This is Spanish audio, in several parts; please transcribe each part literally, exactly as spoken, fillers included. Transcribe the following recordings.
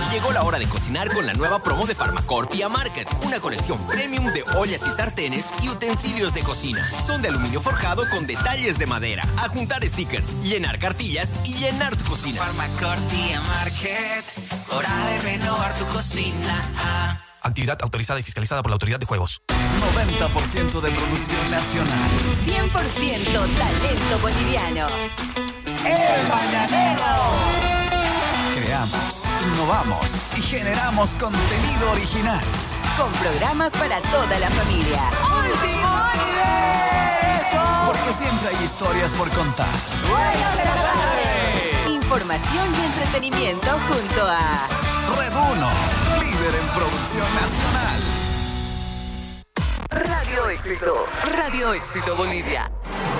Llegó la hora de cocinar con la nueva promo de Farmacorp Pia Market. Una colección premium de ollas y sartenes y utensilios de cocina. Son de aluminio forjado con detalles de madera. A juntar stickers, llenar cartillas y llenar tu cocina. Farmacorp Pia Market. Hora de renovar tu cocina. Actividad autorizada y fiscalizada por la Autoridad de Juegos. noventa por ciento de producción nacional. cien por ciento talento boliviano. ¡El Mañanero! Creamos, innovamos y generamos contenido original. Con programas para toda la familia. ¡Último universo! Porque siempre hay historias por contar. ¡Buenas de la tarde! Información y entretenimiento junto a Red uno, líder en producción nacional. Radio Éxito. Radio Éxito Bolivia.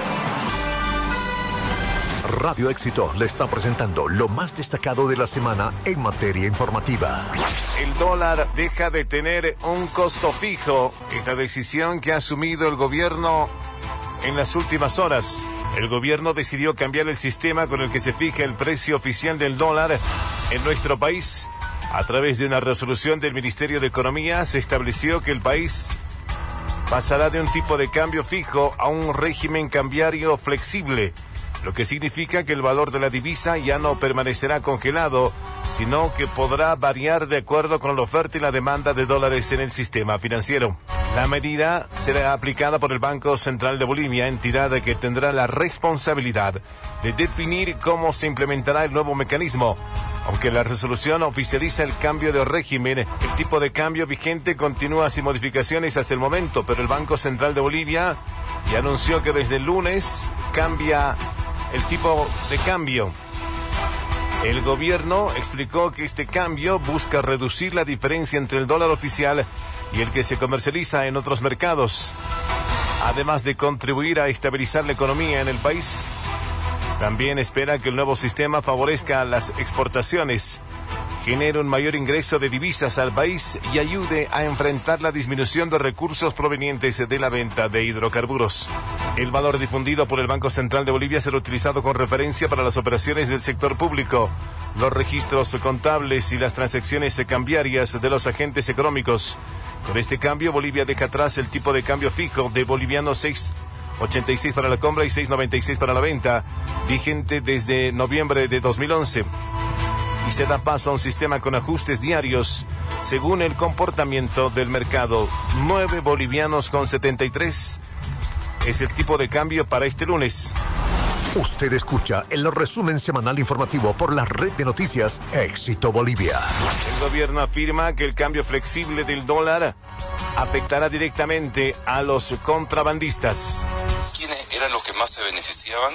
Radio Éxito le está presentando lo más destacado de la semana en materia informativa. El dólar deja de tener un costo fijo. Esta decisión que ha asumido el gobierno en las últimas horas. El gobierno decidió cambiar el sistema con el que se fija el precio oficial del dólar en nuestro país. A través de una resolución del Ministerio de Economía se estableció que el país pasará de un tipo de cambio fijo a un régimen cambiario flexible, lo que significa que el valor de la divisa ya no permanecerá congelado, sino que podrá variar de acuerdo con la oferta y la demanda de dólares en el sistema financiero. La medida será aplicada por el Banco Central de Bolivia, entidad que tendrá la responsabilidad de definir cómo se implementará el nuevo mecanismo. Aunque la resolución oficializa el cambio de régimen, el tipo de cambio vigente continúa sin modificaciones hasta el momento, pero el Banco Central de Bolivia ya anunció que desde el lunes cambia el tipo de cambio. El gobierno explicó que este cambio busca reducir la diferencia entre el dólar oficial y el que se comercializa en otros mercados, además de contribuir a estabilizar la economía en el país. También espera que el nuevo sistema favorezca las exportaciones, genere un mayor ingreso de divisas al país y ayude a enfrentar la disminución de recursos provenientes de la venta de hidrocarburos. El valor difundido por el Banco Central de Bolivia será utilizado con referencia para las operaciones del sector público, los registros contables y las transacciones cambiarias de los agentes económicos. Con este cambio, Bolivia deja atrás el tipo de cambio fijo de boliviano seis ochenta y seis para la compra y seis noventa y seis para la venta, vigente desde noviembre de dos mil once. Y se da paso a un sistema con ajustes diarios según el comportamiento del mercado. nueve bolivianos con setenta y tres es el tipo de cambio para este lunes. Usted escucha el resumen semanal informativo por la red de noticias Éxito Bolivia. El gobierno afirma que el cambio flexible del dólar afectará directamente a los contrabandistas. ¿Quiénes eran los que más se beneficiaban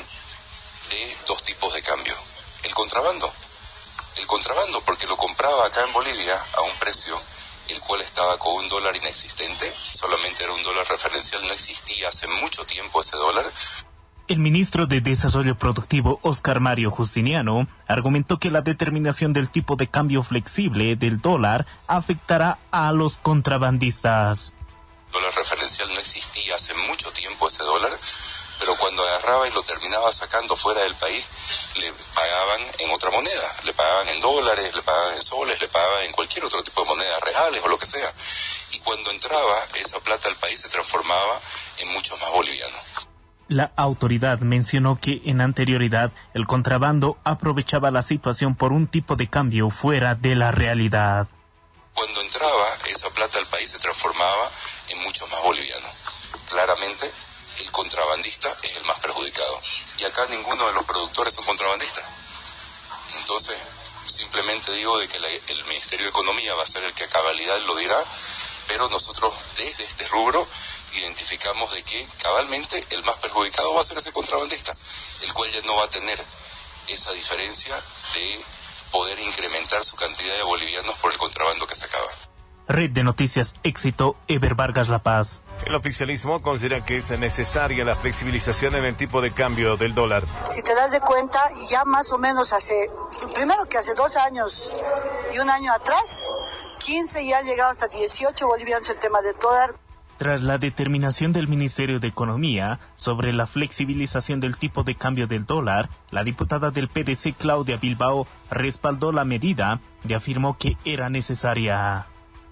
de dos tipos de cambio? El contrabando. El contrabando, porque lo compraba acá en Bolivia a un precio el cual estaba con un dólar inexistente, solamente era un dólar referencial, no existía hace mucho tiempo ese dólar. El ministro de Desarrollo Productivo, Óscar Mario Justiniano, argumentó que la determinación del tipo de cambio flexible del dólar afectará a los contrabandistas. El dólar referencial no existía hace mucho tiempo ese dólar, pero cuando agarraba y lo terminaba sacando fuera del país, le pagaban en otra moneda, le pagaban en dólares, le pagaban en soles, le pagaban en cualquier otro tipo de monedas reales o lo que sea. Y cuando entraba esa plata al país se transformaba en mucho más boliviano. La autoridad mencionó que en anterioridad el contrabando aprovechaba la situación por un tipo de cambio fuera de la realidad. Cuando entraba esa plata al país se transformaba en mucho más boliviano. Claramente el contrabandista es el más perjudicado. Y acá ninguno de los productores son contrabandistas. Entonces, simplemente digo de que la, el Ministerio de Economía va a ser el que a cabalidad lo dirá, pero nosotros desde este rubro identificamos de que cabalmente el más perjudicado va a ser ese contrabandista, el cual ya no va a tener esa diferencia de poder incrementar su cantidad de bolivianos por el contrabando que sacaba. Red de Noticias Éxito, Eber Vargas La Paz. El oficialismo considera que es necesaria la flexibilización en el tipo de cambio del dólar. Si te das de cuenta, ya más o menos hace, primero que hace dos años y un año atrás, quince y ha llegado hasta dieciocho bolivianos el tema del dólar. Tras la determinación del Ministerio de Economía sobre la flexibilización del tipo de cambio del dólar, la diputada del P D C, Claudia Bilbao, respaldó la medida y afirmó que era necesaria.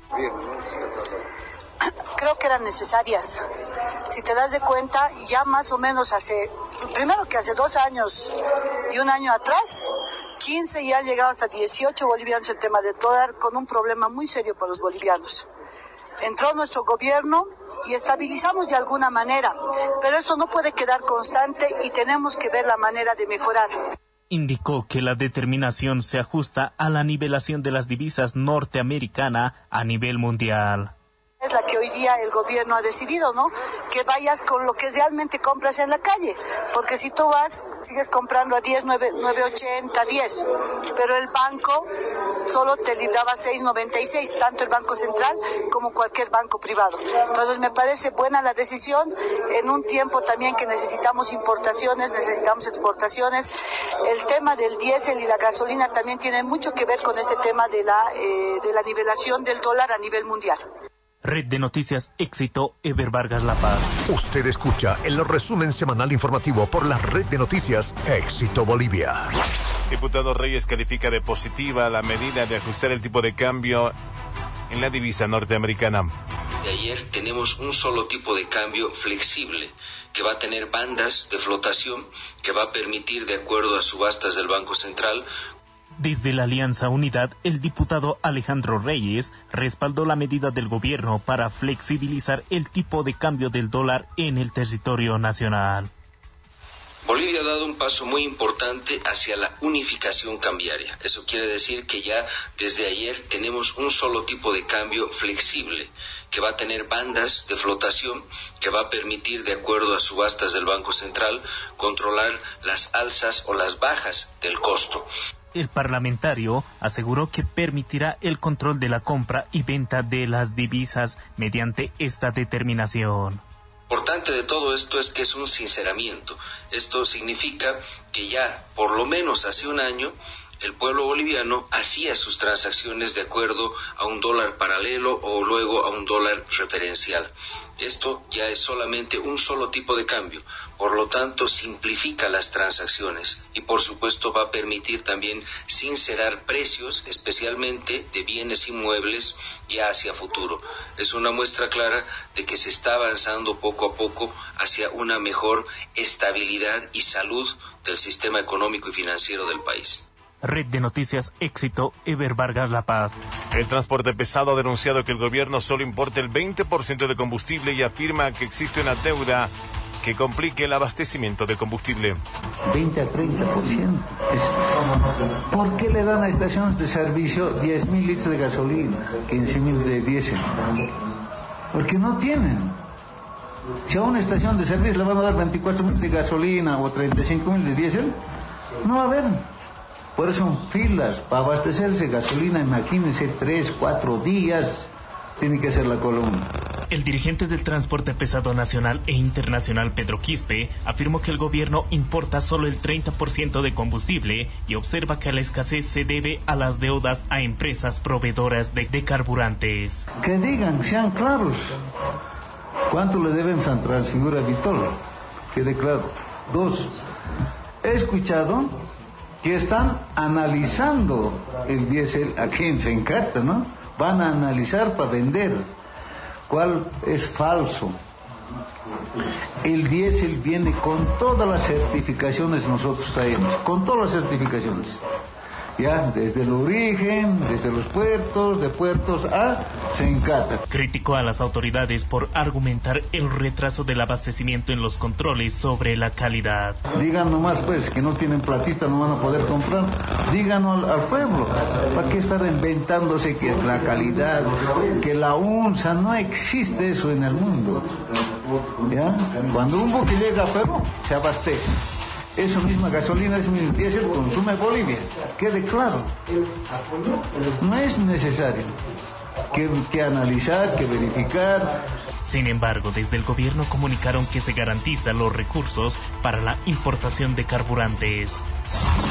Creo que eran necesarias. Si te das de cuenta, ya más o menos hace, primero que hace dos años y un año atrás, quince y han llegado hasta dieciocho bolivianos el tema del dólar, con un problema muy serio para los bolivianos. Entró nuestro gobierno y estabilizamos de alguna manera, pero esto no puede quedar constante y tenemos que ver la manera de mejorar. Indicó que la determinación se ajusta a la nivelación de las divisas norteamericana a nivel mundial. Es la que hoy día el gobierno ha decidido, ¿no? Que vayas con lo que realmente compras en la calle, porque si tú vas, sigues comprando a diez, nueve, nueve ochenta, diez, pero el banco solo te libraba seis noventa y seis, tanto el Banco Central como cualquier banco privado. Entonces me parece buena la decisión, en un tiempo también que necesitamos importaciones, necesitamos exportaciones. El tema del diésel y la gasolina también tiene mucho que ver con este tema de la, eh, de la nivelación del dólar a nivel mundial. Red de Noticias Éxito, Eber Vargas La Paz. Usted escucha el resumen semanal informativo por la Red de Noticias Éxito Bolivia. Diputado Reyes califica de positiva la medida de ajustar el tipo de cambio en la divisa norteamericana. De ayer tenemos un solo tipo de cambio flexible que va a tener bandas de flotación que va a permitir, de acuerdo a subastas del Banco Central. Desde la Alianza Unidad, el diputado Alejandro Reyes respaldó la medida del gobierno para flexibilizar el tipo de cambio del dólar en el territorio nacional. Bolivia ha dado un paso muy importante hacia la unificación cambiaria. Eso quiere decir que ya desde ayer tenemos un solo tipo de cambio flexible que va a tener bandas de flotación que va a permitir, de acuerdo a subastas del Banco Central, controlar las alzas o las bajas del costo. El parlamentario aseguró que permitirá el control de la compra y venta de las divisas mediante esta determinación. Lo importante de todo esto es que es un sinceramiento. Esto significa que ya, por lo menos hace un año, el pueblo boliviano hacía sus transacciones de acuerdo a un dólar paralelo o luego a un dólar referencial. Esto ya es solamente un solo tipo de cambio, por lo tanto simplifica las transacciones y por supuesto va a permitir también sincerar precios, especialmente de bienes inmuebles ya hacia futuro. Es una muestra clara de que se está avanzando poco a poco hacia una mejor estabilidad y salud del sistema económico y financiero del país. Red de Noticias Éxito, Eber Vargas La Paz. El transporte pesado ha denunciado que el gobierno solo importa el veinte por ciento de combustible y afirma que existe una deuda que complique el abastecimiento de combustible. veinte a treinta por ciento. Es, ¿por qué le dan a estaciones de servicio diez mil litros de gasolina, quince mil de diésel? Porque no tienen. Si a una estación de servicio le van a dar veinticuatro mil de gasolina o treinta y cinco mil de diésel, no va a haber. Por eso son filas para abastecerse gasolina, imagínense, tres, cuatro días tiene que ser la columna. El dirigente del transporte pesado nacional e internacional, Pedro Quispe, afirmó que el gobierno importa solo el treinta por ciento de combustible y observa que la escasez se debe a las deudas a empresas proveedoras de, de carburantes. Que digan, sean claros, ¿cuánto le deben San Transfigura Vitol? Quede claro. Dos, he escuchado que están analizando el diésel aquí en Sencata, ¿no? Van a analizar para vender. ¿Cuál es falso? El diésel viene con todas las certificaciones, nosotros traemos, con todas las certificaciones. Ya, desde el origen, desde los puertos, de puertos a Sencata. Criticó a las autoridades por argumentar el retraso del abastecimiento en los controles sobre la calidad. Digan nomás pues que no tienen platita, no van a poder comprar. Díganlo al, al pueblo. ¿Para qué estar inventándose que la calidad, que la unza? No existe eso en el mundo. ¿Ya? Cuando un buque llega a Perú, se abastece. Eso misma gasolina, ese mismo diésel consume Bolivia. Quede claro. No es necesario que, que analizar, que verificar. Sin embargo, desde el gobierno comunicaron que se garantizan los recursos para la importación de carburantes.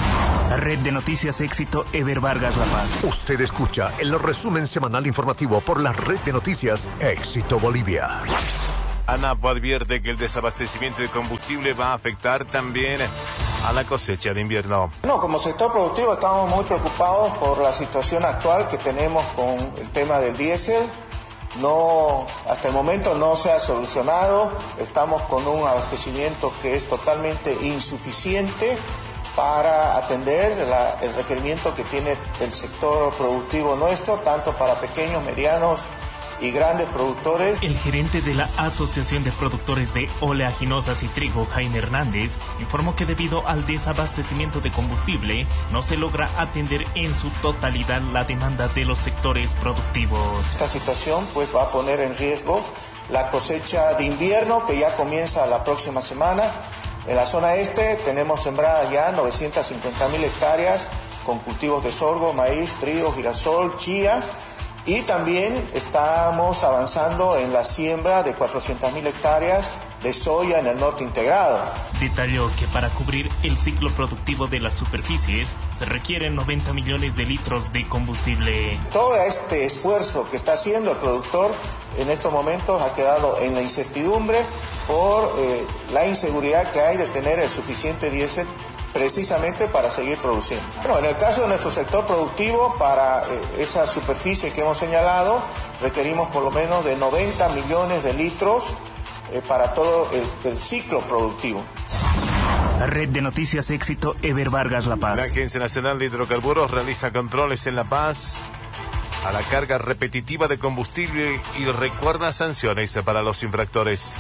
Red de Noticias Éxito, Ever Vargas La Paz. Usted escucha el resumen semanal informativo por la Red de Noticias Éxito Bolivia. ANAP advierte que el desabastecimiento de combustible va a afectar también a la cosecha de invierno. No, como sector productivo estamos muy preocupados por la situación actual que tenemos con el tema del diésel. No, hasta el momento no se ha solucionado, estamos con un abastecimiento que es totalmente insuficiente para atender la, el requerimiento que tiene el sector productivo nuestro, tanto para pequeños, medianos y grandes productores. El gerente de la Asociación de Productores de Oleaginosas y Trigo, Jaime Hernández, informó que debido al desabastecimiento de combustible, no se logra atender en su totalidad la demanda de los sectores productivos. Esta situación pues va a poner en riesgo la cosecha de invierno que ya comienza la próxima semana. En la zona este tenemos sembradas ya novecientas cincuenta mil hectáreas con cultivos de sorgo, maíz, trigo, girasol, chía. Y también estamos avanzando en la siembra de cuatrocientas mil hectáreas de soya en el norte integrado. Detalló que para cubrir el ciclo productivo de las superficies se requieren noventa millones de litros de combustible. Todo este esfuerzo que está haciendo el productor en estos momentos ha quedado en la incertidumbre por eh, la inseguridad que hay de tener el suficiente diésel precisamente para seguir produciendo. Bueno, en el caso de nuestro sector productivo, para eh, esa superficie que hemos señalado, requerimos por lo menos de noventa millones de litros eh, para todo el, el ciclo productivo. Red de Noticias Éxito, Ever Vargas La Paz. La Agencia Nacional de Hidrocarburos realiza controles en La Paz a la carga repetitiva de combustible y recuerda sanciones para los infractores.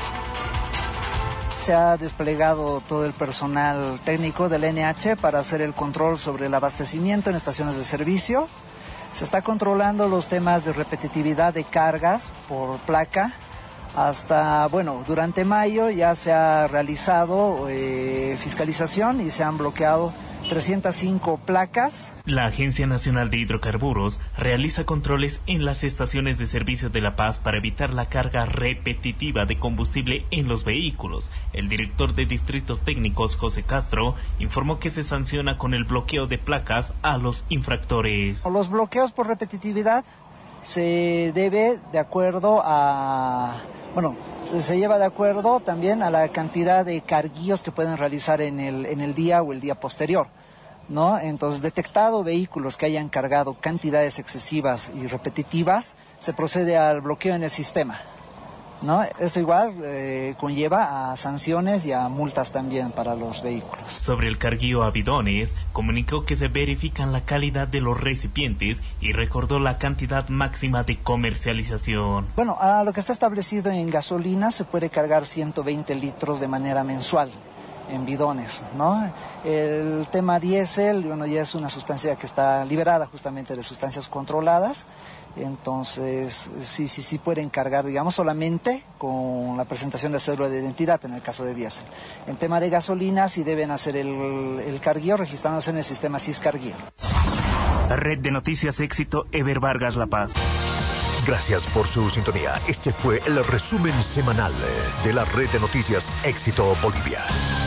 Se ha desplegado todo el personal técnico del N H para hacer el control sobre el abastecimiento en estaciones de servicio. Se está controlando los temas de repetitividad de cargas por placa. Hasta, bueno, durante mayo ya se ha realizado eh, fiscalización y se han bloqueado trescientas cinco placas. La Agencia Nacional de Hidrocarburos realiza controles en las estaciones de servicio de La Paz para evitar la carga repetitiva de combustible en los vehículos. El director de Distritos Técnicos, José Castro, informó que se sanciona con el bloqueo de placas a los infractores. Los bloqueos por repetitividad se debe de acuerdo a... Bueno, se lleva de acuerdo también a la cantidad de carguillos que pueden realizar en el, en el día o el día posterior, ¿no? Entonces, detectado vehículos que hayan cargado cantidades excesivas y repetitivas, se procede al bloqueo en el sistema, ¿no? Esto igual eh, conlleva a sanciones y a multas también para los vehículos. Sobre el carguío a bidones, comunicó que se verifican la calidad de los recipientes y recordó la cantidad máxima de comercialización. Bueno, a lo que está establecido en gasolina se puede cargar ciento veinte litros de manera mensual en bidones, ¿no? El tema diésel, bueno, ya es una sustancia que está liberada justamente de sustancias controladas. Entonces, sí, sí, sí pueden cargar, digamos, solamente con la presentación de cédula de identidad en el caso de diésel. En tema de gasolina, sí deben hacer el, el carguío registrándose en el sistema SIS-Carguío. Red de Noticias Éxito, Ever Vargas La Paz. Gracias por su sintonía. Este fue el resumen semanal de la Red de Noticias Éxito Bolivia.